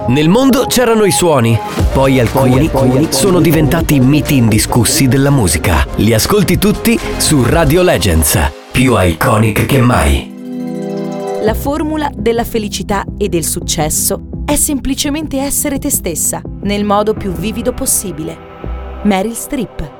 Nel mondo c'erano i suoni, poi alcuni sono diventati miti indiscussi della musica. Li ascolti tutti su Radio Legends, più iconic che mai. La formula della felicità e del successo è semplicemente essere te stessa, nel modo più vivido possibile. Meryl Streep.